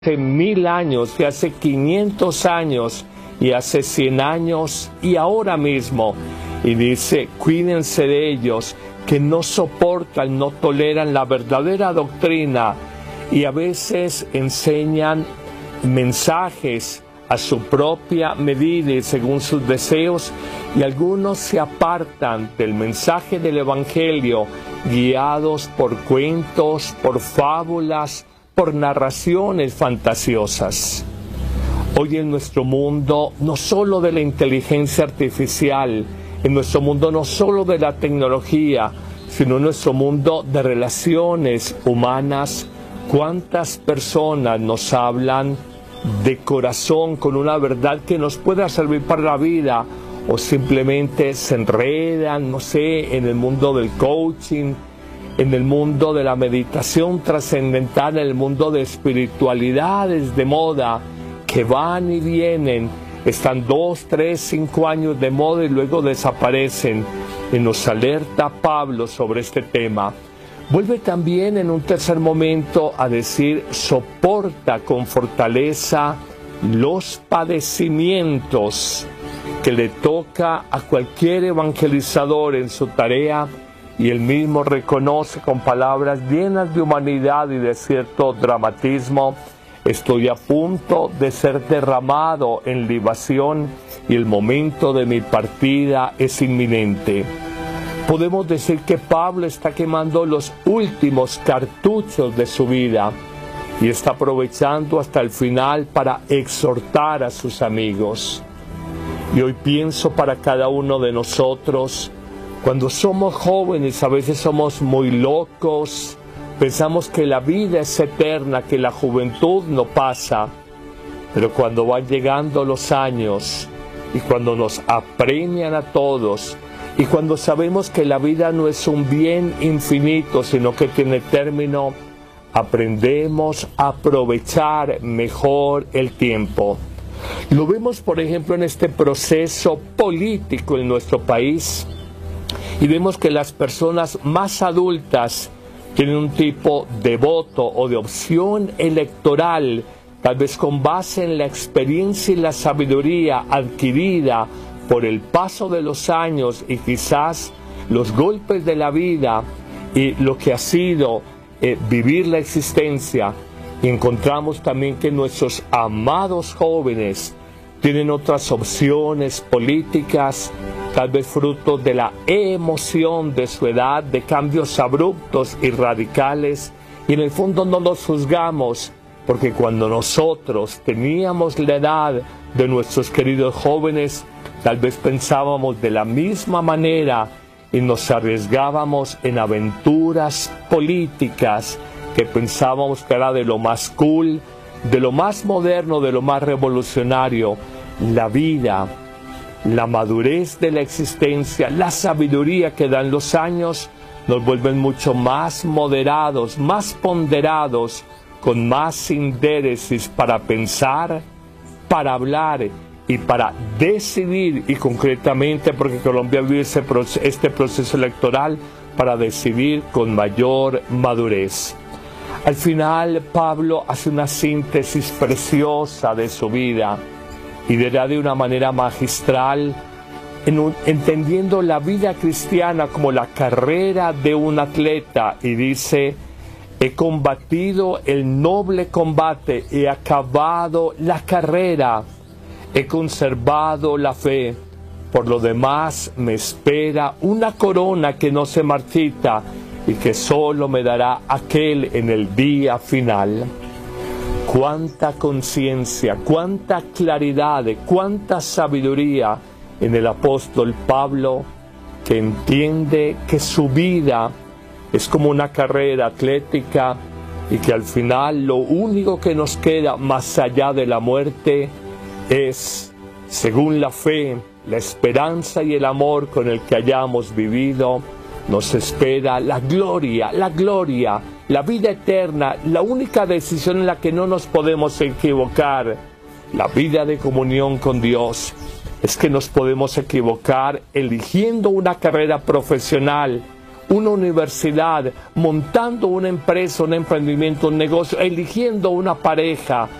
hace 1000 años, y hace 500 años, y hace 100 años, y ahora mismo. Y dice, cuídense de ellos, que no soportan, no toleran la verdadera doctrina, y a veces enseñan mensajes a su propia medida y según sus deseos, y algunos se apartan del mensaje del Evangelio, guiados por cuentos, por fábulas, por narraciones fantasiosas. Hoy en nuestro mundo, no solo de la inteligencia artificial, en nuestro mundo no solo de la tecnología, sino en nuestro mundo de relaciones humanas, ¿cuántas personas nos hablan de corazón con una verdad que nos pueda servir para la vida? O simplemente se enredan, no sé, en el mundo del coaching, en el mundo de la meditación trascendental, en el mundo de espiritualidades de moda que van y vienen, están 2, 3, 5 años de moda y luego desaparecen. Y nos alerta Pablo sobre este tema. Vuelve también en un tercer momento a decir, soporta con fortaleza los padecimientos que le toca a cualquier evangelizador en su tarea, y él mismo reconoce con palabras llenas de humanidad y de cierto dramatismo, estoy a punto de ser derramado en libación y el momento de mi partida es inminente. Podemos decir que Pablo está quemando los últimos cartuchos de su vida y está aprovechando hasta el final para exhortar a sus amigos. Y hoy pienso para cada uno de nosotros, cuando somos jóvenes a veces somos muy locos, pensamos que la vida es eterna, que la juventud no pasa, pero cuando van llegando los años y cuando nos apremian a todos y cuando sabemos que la vida no es un bien infinito, sino que tiene término, aprendemos a aprovechar mejor el tiempo. Lo vemos, por ejemplo, en este proceso político en nuestro país, y vemos que las personas más adultas tienen un tipo de voto o de opción electoral, tal vez con base en la experiencia y la sabiduría adquirida por el paso de los años y quizás los golpes de la vida y lo que ha sido vivir la existencia. Y encontramos también que nuestros amados jóvenes tienen otras opciones políticas, tal vez fruto de la emoción de su edad, de cambios abruptos y radicales, y en el fondo no los juzgamos, porque cuando nosotros teníamos la edad de nuestros queridos jóvenes, tal vez pensábamos de la misma manera y nos arriesgábamos en aventuras políticas que pensábamos que era de lo más cool, de lo más moderno, de lo más revolucionario. La vida, la madurez de la existencia, la sabiduría que dan los años nos vuelven mucho más moderados, más ponderados, con más síntesis para pensar, para hablar y para decidir, y concretamente porque Colombia vive este proceso electoral, para decidir con mayor madurez. Al final Pablo hace una síntesis preciosa de su vida y dirá de una manera magistral, entendiendo la vida cristiana como la carrera de un atleta, y dice, he combatido el noble combate, he acabado la carrera, he conservado la fe, por lo demás me espera una corona que no se marchita y que solo me dará aquel en el día final. Cuánta conciencia, cuánta claridad, cuánta sabiduría en el apóstol Pablo, que entiende que su vida es como una carrera atlética y que al final lo único que nos queda más allá de la muerte es, según la fe, la esperanza y el amor con el que hayamos vivido, nos espera la gloria, la vida eterna, la única decisión en la que no nos podemos equivocar, la vida de comunión con Dios. Es que nos podemos equivocar eligiendo una carrera profesional, una universidad, montando una empresa, un emprendimiento, un negocio, eligiendo una pareja,